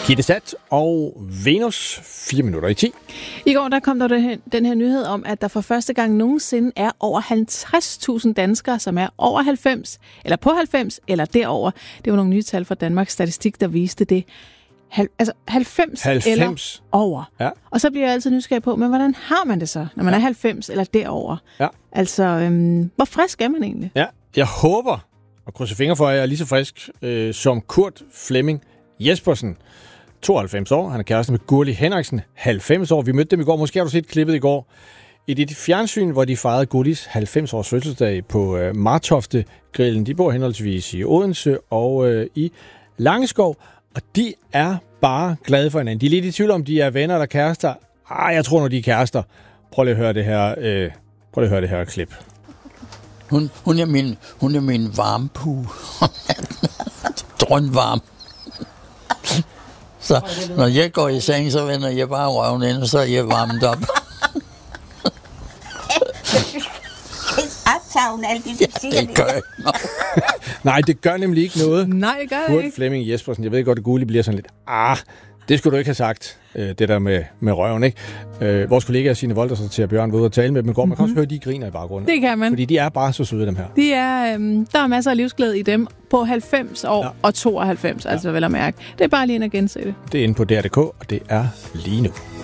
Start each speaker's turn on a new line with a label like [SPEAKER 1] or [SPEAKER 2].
[SPEAKER 1] Gitte Sat og Venus, 4 minutter i 10.
[SPEAKER 2] I går der kom der den her nyhed om, at der for første gang nogensinde er over 50.000 danskere, som er over 90, eller på 90, eller derover. Det var nogle nye tal fra Danmarks Statistik, der viste det. 90 eller over. Ja. Og så bliver jeg altid nysgerrig på, men hvordan har man det så, når man er 90 eller derover? Ja. Altså, hvor frisk er man egentlig?
[SPEAKER 1] Ja, jeg håber, og krydser fingre for, at jeg er lige så frisk som Kurt Flemming Jespersen. 92 år. Han er kæreste med Gurli Henriksen, 90 år. Vi mødte dem i går. Måske har du set klippet i går i dit fjernsyn, hvor de fejrede Gurlis 90-års fødselsdag på Martofte-grillen. De bor henholdsvis i Odense og i Langeskov, og de er bare glade for hinanden. De er lidt i tvivl om, de er venner eller kærester. Jeg tror nu, de er kærester. Prøv lige at høre det her, klip.
[SPEAKER 3] Hun er min varmepue. Drønvarm. Så når jeg går i seng, så vender jeg bare røven ind, og så er jeg varmet op. Det gør ikke noget.
[SPEAKER 1] Nej, det gør nemlig ikke noget.
[SPEAKER 2] Nej, det gør det ikke.
[SPEAKER 1] Kurt Flemming Jespersen, jeg ved godt, at Gurli bliver sådan lidt, det skulle du ikke have sagt, det der med røven, ikke? Vores kollega Signe Wolters til Bjørn var ude og tale med dem i går. Man kan også høre, de griner i baggrunden.
[SPEAKER 2] Det kan man.
[SPEAKER 1] Fordi de er bare så søde, dem her.
[SPEAKER 2] Der er masser af livsglæde i dem på 90 år og 92, altså vel at mærke. Det er bare lige ind at gense det.
[SPEAKER 1] Det er inde på DR.dk, og det er lige nu.